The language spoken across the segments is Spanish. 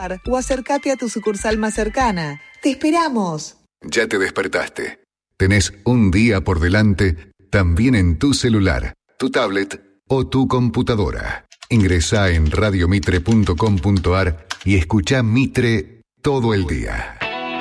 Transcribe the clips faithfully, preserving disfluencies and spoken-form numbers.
O acércate a tu sucursal más cercana. ¡Te esperamos! Ya te despertaste. Tenés un día por delante, también en tu celular, tu tablet o tu computadora. Ingresá en radio mitre punto com punto ar y escuchá Mitre todo el día.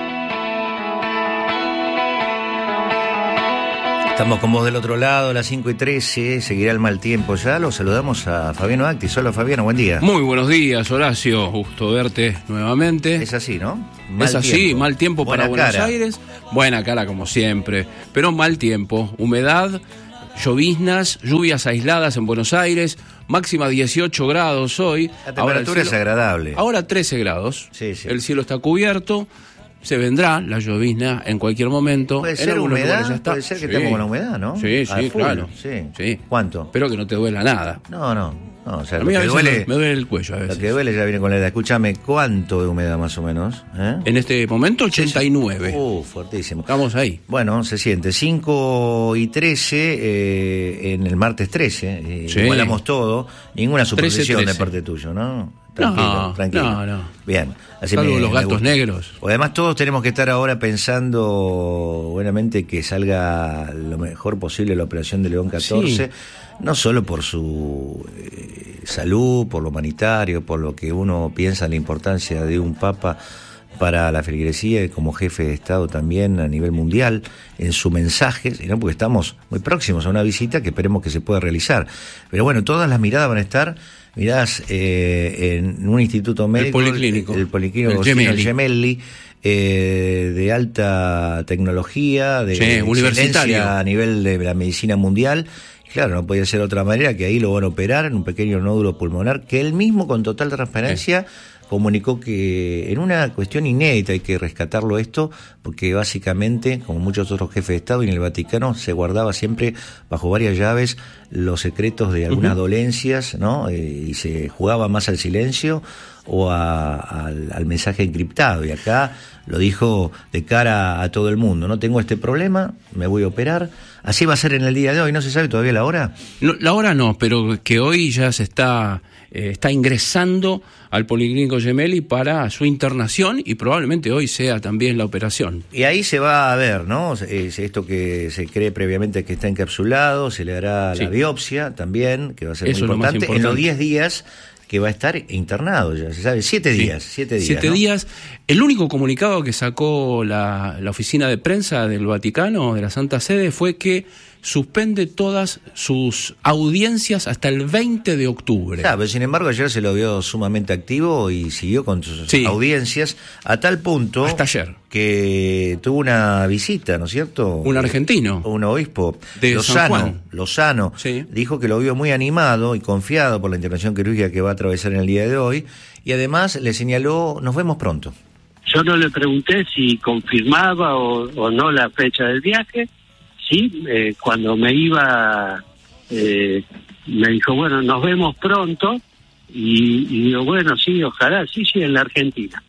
Estamos con vos del otro lado, a las cinco y trece, seguirá el mal tiempo ya. Los saludamos a Fabiano Actis. Hola Fabiano, buen día. Muy buenos días, Horacio, gusto verte nuevamente. Es así, ¿no? Mal es así, tiempo. Mal tiempo Buena para Buenos cara. Aires. Buena cara como siempre, pero mal tiempo, humedad, lloviznas, lluvias aisladas en Buenos Aires, máxima dieciocho grados hoy. La temperatura es agradable. Ahora trece grados, sí, sí. El cielo está cubierto. Se vendrá la llovizna en cualquier momento. Puede en ser humedad, ya está. puede ser que sí. estemos con la humedad, ¿no? Sí, sí, full, claro. Sí. sí. ¿Cuánto? Espero que no te duela nada. No, no. no o sea, a lo mí a que veces duele, me, me duele el cuello a veces. Lo que duele ya viene con la edad. Escúchame, ¿cuánto de humedad más o menos? ¿Eh? En este momento ochenta y nueve. Uh, fuertísimo. Estamos ahí. Bueno, se siente. cinco y trece eh, en el martes trece. Eh, Sí. Igualamos todo. Ninguna superstición trece, trece. de parte tuya, ¿no? Tranquilo, no, tranquilo. No, no. Bien. Así Salvo me, los me gatos gusta. negros. O además todos tenemos que estar ahora pensando buenamente que salga lo mejor posible la operación de León catorce, sí. No solo por su eh, salud, por lo humanitario, por lo que uno piensa en la importancia de un papa para la feligresía y como jefe de Estado también a nivel mundial en su mensaje, sino porque estamos muy próximos a una visita que esperemos que se pueda realizar. Pero bueno, todas las miradas van a estar miradas eh, en un instituto médico, el policlínico, el, el policlínico Gemelli, Gemelli eh, de alta tecnología, de sí, universitario a nivel de la medicina mundial. Claro, no podía ser de otra manera que ahí lo van a operar en un pequeño nódulo pulmonar que él mismo con total transparencia sí. comunicó que en una cuestión inédita hay que rescatarlo esto, porque básicamente, como muchos otros jefes de Estado y en el Vaticano, se guardaba siempre bajo varias llaves los secretos de algunas uh-huh. dolencias, ¿no? Eh, y se jugaba más al silencio o a, a, al mensaje encriptado. Y acá lo dijo de cara a todo el mundo, no tengo este problema, me voy a operar. Así va a ser en el día de hoy, ¿no se sabe todavía la hora? No, la hora no, pero que hoy ya se está, eh, está ingresando al Policlínico Gemelli para su internación y probablemente hoy sea también la operación. Y ahí se va a ver, ¿no? Es esto que se cree previamente que está encapsulado, se le hará sí. la biopsia también, que va a ser Eso muy importante. importante. En los diez días que va a estar internado, ya se sabe, siete sí. días, siete días. Siete ¿no? días. El único comunicado que sacó la, la oficina de prensa del Vaticano, de la Santa Sede, fue que suspende todas sus audiencias hasta el veinte de octubre. Claro, pero sin embargo ayer se lo vio sumamente activo y siguió con sus sí. audiencias a tal punto hasta ayer que tuvo una visita, ¿no es cierto? Un argentino, un obispo de Lozano, San Juan. Lozano sí. dijo que lo vio muy animado y confiado por la intervención quirúrgica que va a atravesar en el día de hoy y además le señaló, nos vemos pronto. Yo no le pregunté si confirmaba o, o no la fecha del viaje. Sí, eh, cuando me iba, eh, me dijo, bueno, nos vemos pronto, y, y digo, bueno, sí, ojalá, sí, sí, en la Argentina.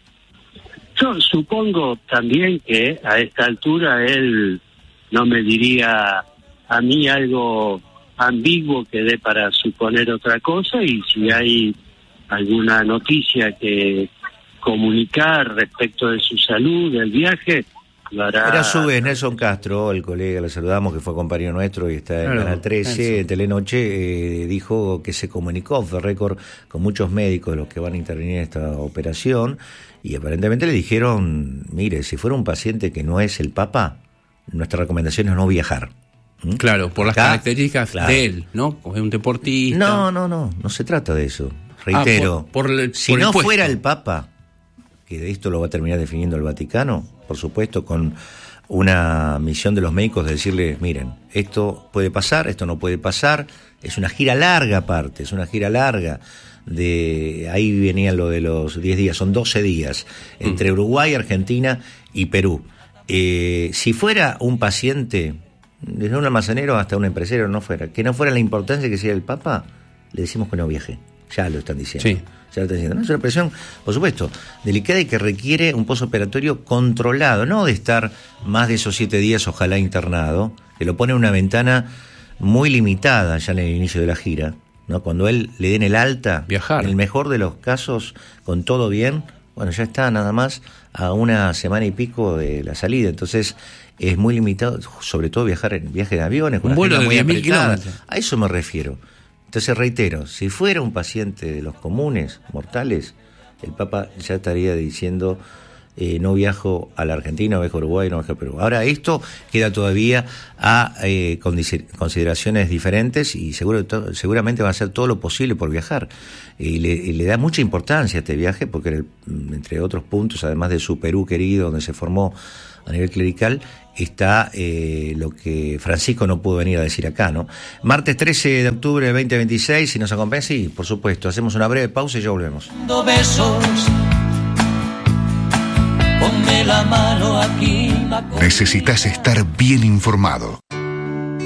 Yo supongo también que a esta altura él no me diría a mí algo ambiguo que dé para suponer otra cosa, y si hay alguna noticia que comunicar respecto de su salud, del viaje, Hará... Era a su vez Nelson Castro, el colega, le saludamos, que fue compañero nuestro y está en claro, Canal trece, en Telenoche, eh, dijo que se comunicó off the record con muchos médicos de los que van a intervenir en esta operación y aparentemente le dijeron, mire, si fuera un paciente que no es el Papa, nuestra recomendación es no viajar. ¿Mm? Claro, por las Acá, características claro. de él, ¿no? Como es un deportista. No, no, no, no se trata de eso. Reitero, ah, por, por el, si por no el fuera el Papa, que de esto lo va a terminar definiendo el Vaticano, por supuesto, con una misión de los médicos de decirles, miren, esto puede pasar, esto no puede pasar, es una gira larga aparte, es una gira larga, de ahí venía lo de los diez días, son doce días, entre mm. Uruguay, Argentina y Perú. Eh, si fuera un paciente, desde un almacenero hasta un empresario, no fuera, que no fuera la importancia que sea el Papa, le decimos que no viaje, ya lo están diciendo. Sí. Ya lo están diciendo. ¿No? Es una operación, por supuesto, delicada y que requiere un postoperatorio controlado, no de estar más de esos siete días, ojalá internado, que lo pone en una ventana muy limitada ya en el inicio de la gira, ¿no? Cuando él le den el alta, viajar. En el mejor de los casos, con todo bien, bueno, ya está nada más a una semana y pico de la salida, entonces es muy limitado, sobre todo viajar en viaje de aviones, con un vuelo de diez mil kilómetros. A eso me refiero. Entonces reitero, si fuera un paciente de los comunes, mortales, el Papa ya estaría diciendo eh, no viajo a la Argentina, no viajo a Uruguay, no viajo a Perú. Ahora esto queda todavía a eh, consideraciones diferentes y seguro, to- seguramente va a hacer todo lo posible por viajar. Y le, y le da mucha importancia a este viaje porque, entre otros puntos, además de su Perú querido, donde se formó a nivel clerical, está eh, lo que Francisco no pudo venir a decir acá, ¿no? Martes trece de octubre de veinte veintiséis, si nos acompaña, sí, por supuesto, hacemos una breve pausa y ya volvemos. Besos, ponme la mano aquí. Necesitas estar bien informado.